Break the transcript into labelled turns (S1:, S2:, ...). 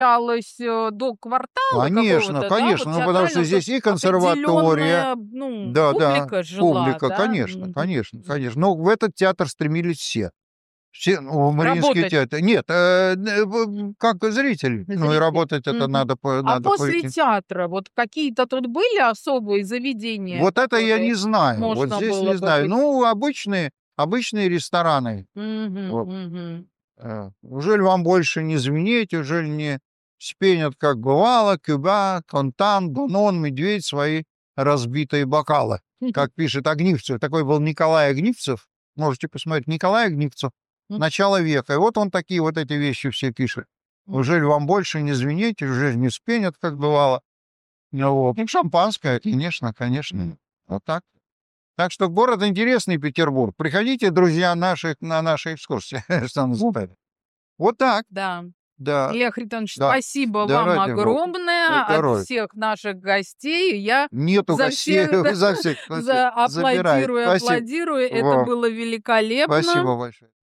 S1: Считалось, до квартала
S2: Конечно,
S1: какого-то, да, вот
S2: конечно, ну, потому что
S1: театрального, то
S2: здесь и консерватория,
S1: определенная, ну,
S2: да-да,
S1: публика жила,
S2: публика,
S1: да?
S2: конечно, конечно, конечно. Но в этот театр стремились все. Все, ну, в Мариинский
S1: Работать.
S2: театр. Нет, как зритель. Ну и
S1: Зрители.
S2: работать это
S1: Мгм. А
S2: надо
S1: после
S2: пойти.
S1: театра вот какие-то тут были особые заведения,
S2: Вот это я
S1: которые
S2: не знаю. Вот
S1: можно
S2: здесь
S1: было
S2: не
S1: бы
S2: знаю. Ну, обычные рестораны.
S1: Мгм,
S2: Вот.
S1: мгм.
S2: Ужели вам больше не звенеть, ужели не вспенят, как бывало, Кюба, Контан, Донон, Медведь свои разбитые бокалы. Как пишет Огнивцев. Такой был Николай Огнивцев. Можете посмотреть. Николай Огнивцев.
S1: М,
S2: Начало века. И вот он такие вот эти вещи все пишет.
S1: м.
S2: Ужели вам больше не звенеть, ужели не вспенят, как бывало. Ну, вот. Ну, шампанское, конечно, конечно. Вот так. Так что город интересный, Петербург. Приходите, друзья, на наши экскурсии, что называется. Вот так.
S1: Да.
S2: Да,
S1: Илья Харитонович,
S2: да.
S1: спасибо
S2: Да,
S1: вам
S2: ради бога.
S1: огромное от
S2: Здоровья.
S1: всех наших гостей. Я
S2: Нету
S1: за
S2: гостей,
S1: всех, да,
S2: за всех.
S1: за
S2: Забирай.
S1: аплодирую,
S2: Спасибо.
S1: аплодирую. Это
S2: Во.
S1: было великолепно.
S2: Спасибо большое.